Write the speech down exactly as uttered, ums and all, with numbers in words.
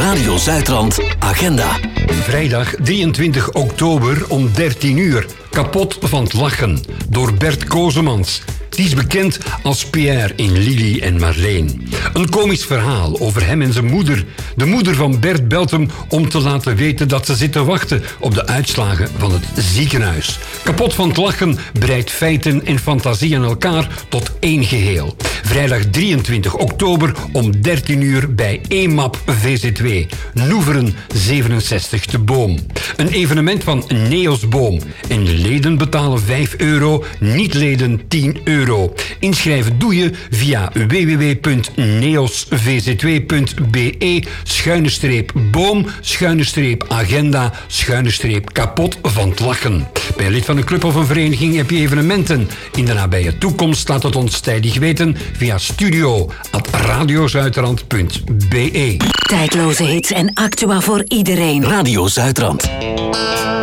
Radio Zuidrand Agenda. Vrijdag drieëntwintig oktober om dertien uur. Kapot van het lachen door Bert Kozemans. Die is bekend als Pierre in Lili en Marleen. Een komisch verhaal over hem en zijn moeder. De moeder van Bert belt hem om te laten weten dat ze zit te wachten op de uitslagen van het ziekenhuis. Kapot van het lachen breidt feiten en fantasie aan elkaar tot één geheel. Vrijdag drieëntwintig oktober om dertien uur bij E M A P V Z twee. Noeveren zevenenzestig de Boom. Een evenement van Neos Boom. En leden betalen vijf euro, niet-leden tien euro. Inschrijven doe je via w w w punt neos v z twee punt b e schuine streep boom schuine streep agenda schuine streep kapot van het lachen. Bij een lid van een club of een vereniging heb je evenementen. In de nabije toekomst laat het ons tijdig weten via studio at radiozuidrand punt b e. Tijdloze hits en actua voor iedereen. Radio Zuidrand.